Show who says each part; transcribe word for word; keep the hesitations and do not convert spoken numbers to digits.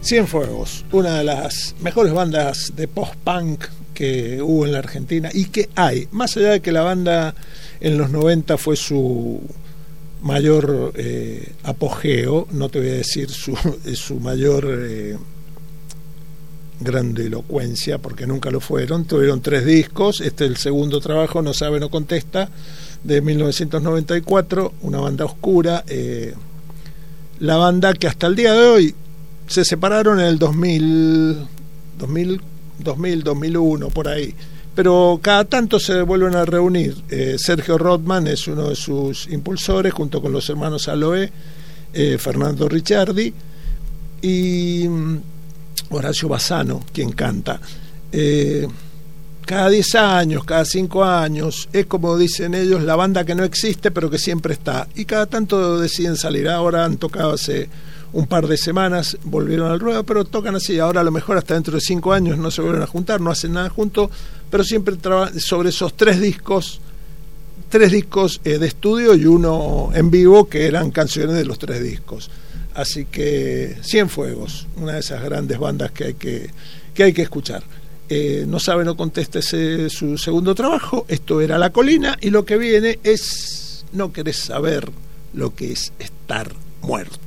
Speaker 1: Cienfuegos, una de las mejores bandas de post-punk que hubo en la Argentina y que hay, más allá de que la banda en los noventa fue su mayor eh, apogeo, no te voy a decir su, su mayor eh, grandilocuencia, porque nunca lo fueron. Tuvieron tres discos, este es el segundo trabajo, No Sabe, No Contesta, de mil novecientos noventa y cuatro, una banda oscura, eh, la banda que hasta el día de hoy se separaron en el dos mil, dos mil, dos mil, dos mil uno, por ahí, pero cada tanto se vuelven a reunir. eh, Sergio Rothman es uno de sus impulsores, junto con los hermanos Aloe, eh, Fernando Ricciardi y Horacio Bassano, quien canta. eh, cada diez años, cada cinco años, es como dicen ellos, la banda que no existe pero que siempre está, y cada tanto deciden salir. Ahora han tocado hace un par de semanas, volvieron al ruedo, pero tocan así. Ahora a lo mejor hasta dentro de cinco años no se vuelven a juntar, no hacen nada juntos, pero siempre trabajan sobre esos tres discos, tres discos eh, de estudio y uno en vivo, que eran canciones de los tres discos. Así que Cienfuegos, una de esas grandes bandas que hay que, que, hay que escuchar. Eh, No Sabe, No Contesta, ese su segundo trabajo. Esto era La Colina, y lo que viene es No Querés Saber Lo Que Es Estar Muerto.